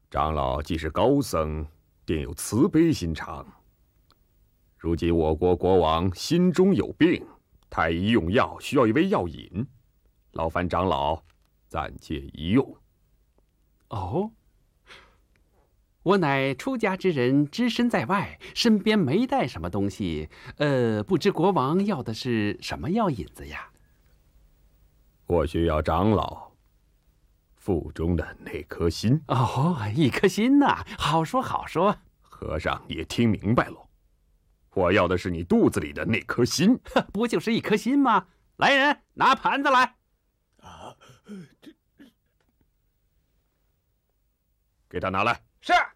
长老既是高僧，定有慈悲心肠。如今我国国王心中有病，太医用药需要一味药引，劳烦长老暂借一用。 哦，我乃出家之人，只身在外，身边没带什么东西。不知国王要的是什么药引子呀？ 我需要长老腹中的那颗心。 哦，一颗心呐，好说好说。 和尚也听明白喽，我要的是你肚子里的那颗心。 不就是一颗心吗？来人，拿盘子来。 给他拿来。 是。